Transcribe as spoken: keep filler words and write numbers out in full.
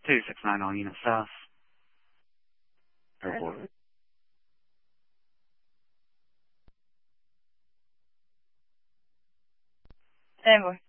two six nine, all units south. Airport. Envoy.